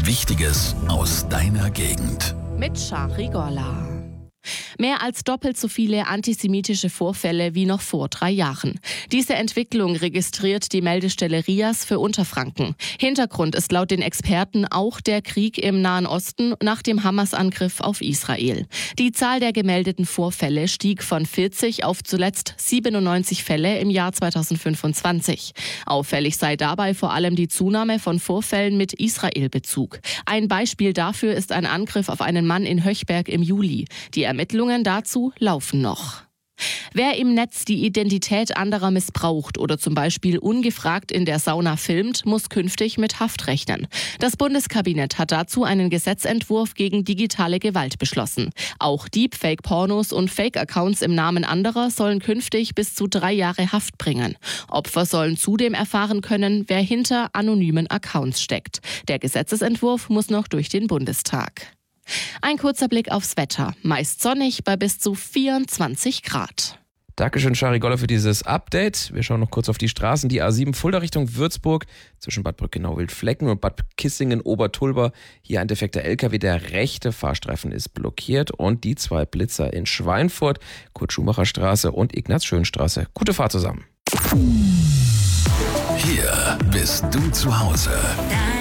Wichtiges aus deiner Gegend. Mit Shari Gorla. Mehr als doppelt so viele antisemitische Vorfälle wie noch vor 3 Jahren. Diese Entwicklung registriert die Meldestelle RIAS für Unterfranken. Hintergrund ist laut den Experten auch der Krieg im Nahen Osten nach dem Hamas-Angriff auf Israel. Die Zahl der gemeldeten Vorfälle stieg von 40 auf zuletzt 97 Fälle im Jahr 2025. Auffällig sei dabei vor allem die Zunahme von Vorfällen mit Israel-Bezug. Ein Beispiel dafür ist ein Angriff auf einen Mann in Höchberg im Juli. Die Ermittlungen dazu laufen noch. Wer im Netz die Identität anderer missbraucht oder zum Beispiel ungefragt in der Sauna filmt, muss künftig mit Haft rechnen. Das Bundeskabinett hat dazu einen Gesetzentwurf gegen digitale Gewalt beschlossen. Auch Deepfake-Pornos und Fake-Accounts im Namen anderer sollen künftig bis zu 3 Jahre Haft bringen. Opfer sollen zudem erfahren können, wer hinter anonymen Accounts steckt. Der Gesetzesentwurf muss noch durch den Bundestag. Ein kurzer Blick aufs Wetter. Meist sonnig bei bis zu 24 Grad. Dankeschön, Shari Goller, für dieses Update. Wir schauen noch kurz auf die Straßen. Die A7 Fulda Richtung Würzburg zwischen Bad Brückenau-Wildflecken und Bad Kissingen-Obertulba. Hier ein defekter LKW. Der rechte Fahrstreifen ist blockiert. Und die 2 Blitzer in Schweinfurt, Kurt-Schumacher-Straße und Ignaz-Schön-Straße. Gute Fahrt zusammen. Hier bist du zu Hause.